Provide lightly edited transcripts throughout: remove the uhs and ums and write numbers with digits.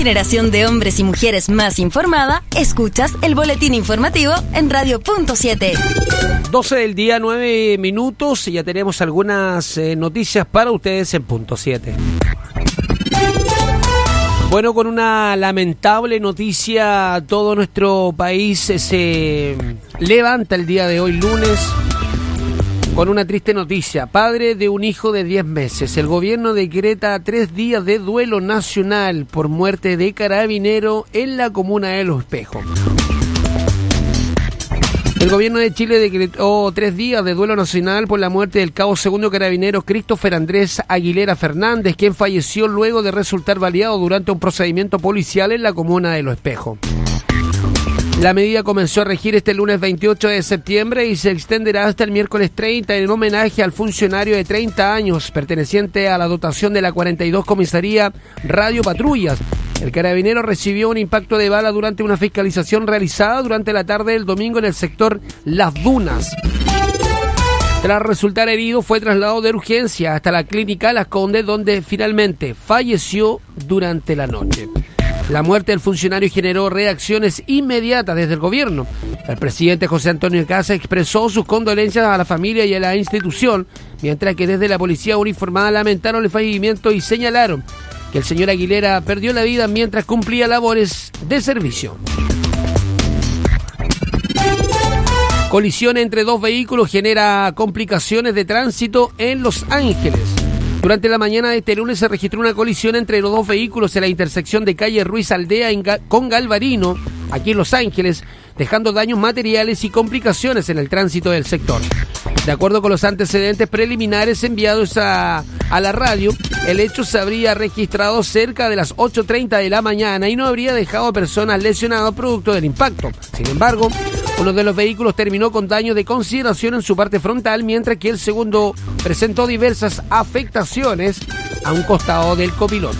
generación de hombres y mujeres más informada, escuchas el boletín informativo en Radio Punto 7. 12 del día, 9 minutos, y ya tenemos algunas noticias para ustedes en Punto 7. Bueno, con una lamentable noticia, todo nuestro país se levanta el día de hoy, lunes, con una triste noticia. Padre de un hijo de 10 meses. El gobierno decreta 3 días de duelo nacional por muerte de carabinero en la comuna de Los Espejos. El gobierno de Chile decretó 3 días de duelo nacional por la muerte del cabo segundo carabinero Christopher Andrés Aguilera Fernández, quien falleció luego de resultar baleado durante un procedimiento policial en la comuna de Los Espejos. La medida comenzó a regir este lunes 28 de septiembre y se extenderá hasta el miércoles 30 en homenaje al funcionario de 30 años perteneciente a la dotación de la 42 Comisaría Radio Patrullas. El carabinero recibió un impacto de bala durante una fiscalización realizada durante la tarde del domingo en el sector Las Dunas. Tras resultar herido, fue trasladado de urgencia hasta la clínica Las Condes, donde finalmente falleció durante la noche. La muerte del funcionario generó reacciones inmediatas desde el gobierno. El presidente José Antonio Kast expresó sus condolencias a la familia y a la institución, mientras que desde la policía uniformada lamentaron el fallecimiento y señalaron que el señor Aguilera perdió la vida mientras cumplía labores de servicio. Colisión entre 2 vehículos genera complicaciones de tránsito en Los Ángeles. Durante la mañana de este lunes se registró una colisión entre los 2 vehículos en la intersección de calle Ruiz Aldea con Galvarino, aquí en Los Ángeles, dejando daños materiales y complicaciones en el tránsito del sector. De acuerdo con los antecedentes preliminares enviados a la radio, el hecho se habría registrado cerca de las 8:30 de la mañana y no habría dejado a personas lesionadas producto del impacto. Sin embargo, uno de los vehículos terminó con daños de consideración en su parte frontal, mientras que el segundo presentó diversas afectaciones a un costado del copiloto.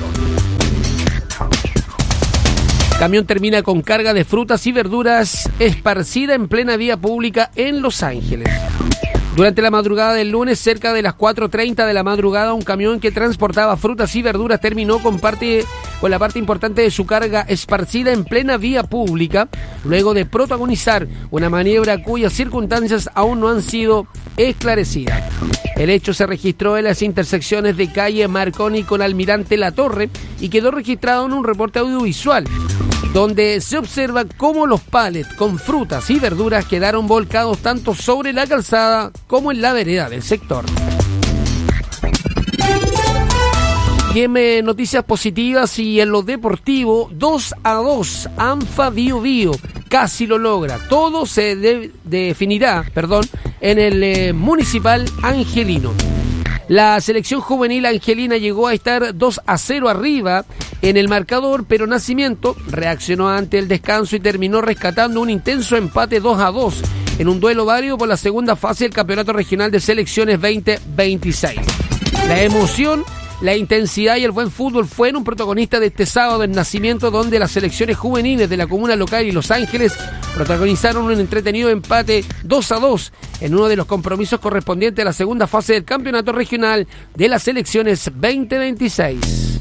Camión termina con carga de frutas y verduras esparcida en plena vía pública en Los Ángeles. Durante la madrugada del lunes, cerca de las 4:30 de la madrugada, un camión que transportaba frutas y verduras terminó con la parte importante de su carga esparcida en plena vía pública, luego de protagonizar una maniobra cuyas circunstancias aún no han sido esclarecidas. El hecho se registró en las intersecciones de calle Marconi con Almirante La Torre y quedó registrado en un reporte audiovisual, donde se observa cómo los palets con frutas y verduras quedaron volcados tanto sobre la calzada como en la vereda del sector. Y en noticias positivas y en lo deportivo, 2-2, ANFA Bío Bío casi lo logra. Todo se definirá en el Municipal Angelino. La selección juvenil angelina llegó a estar 2-0 arriba en el marcador, pero Nacimiento reaccionó ante el descanso y terminó rescatando un intenso empate 2-2 en un duelo válido por la segunda fase del Campeonato Regional de Selecciones 2026. La emoción, la intensidad y el buen fútbol fueron un protagonista de este sábado en Nacimiento, donde las selecciones juveniles de la comuna local y Los Ángeles protagonizaron un entretenido empate 2-2 en uno de los compromisos correspondientes a la segunda fase del Campeonato Regional de las Selecciones 2026.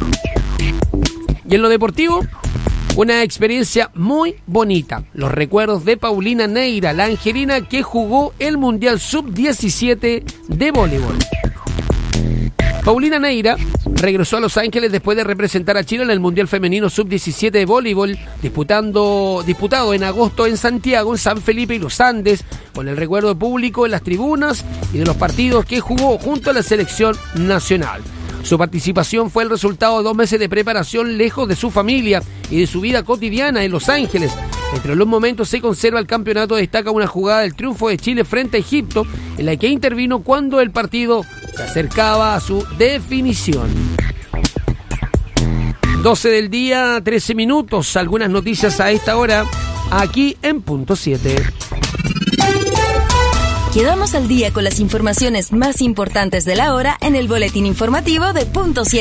Y en lo deportivo, una experiencia muy bonita. Los recuerdos de Paulina Neira, la angelina que jugó el Mundial Sub-17 de voleibol. Paulina Neira regresó a Los Ángeles después de representar a Chile en el Mundial Femenino Sub-17 de voleibol, disputado en agosto en Santiago, en San Felipe y Los Andes, con el recuerdo público en las tribunas y de los partidos que jugó junto a la selección nacional. Su participación fue el resultado de 2 meses de preparación lejos de su familia y de su vida cotidiana en Los Ángeles. Entre los momentos se conserva el campeonato, destaca una jugada del triunfo de Chile frente a Egipto, en la que intervino cuando el partido se acercaba a su definición. 12 del día, 13 minutos. Algunas noticias a esta hora, aquí en Punto 7. Quedamos al día con las informaciones más importantes de la hora en el boletín informativo de Punto 7.